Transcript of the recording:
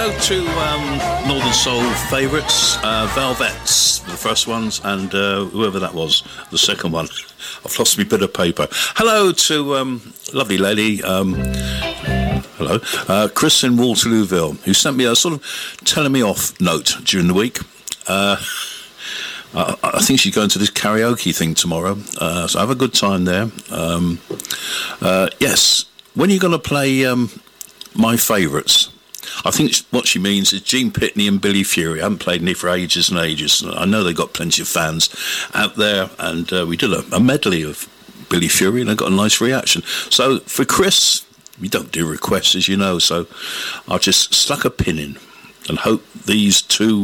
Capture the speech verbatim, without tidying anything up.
go to um, Northern Soul favourites, uh, Velvets, the first ones, and uh, whoever that was, the second one. I've lost my bit of paper. Hello to um, lovely lady, um, hello, uh, Chris in Waterlooville, who sent me a sort of telling me off note during the week. Uh, I, I think she's going to this karaoke thing tomorrow, uh, so have a good time there. Um, uh, yes, when are you going to play um, my favourites? I think what she means is Gene Pitney and Billy Fury. I haven't played any for ages and ages. I know they've got plenty of fans out there, and uh, we did a, a medley of Billy Fury, and I got a nice reaction. So for Chris, we don't do requests, as you know, so I just stuck a pin in and hope these two